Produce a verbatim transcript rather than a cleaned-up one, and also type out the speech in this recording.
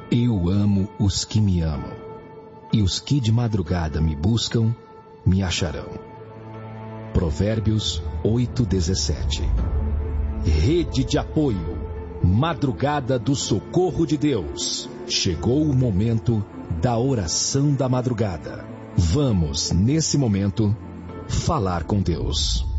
Eu amo os que me amam, e os que de madrugada me buscam, me acharão. Provérbios oito, dezessete. Rede de apoio, Madrugada do Socorro de Deus. Chegou o momento da oração da madrugada. Vamos, nesse momento, falar com Deus.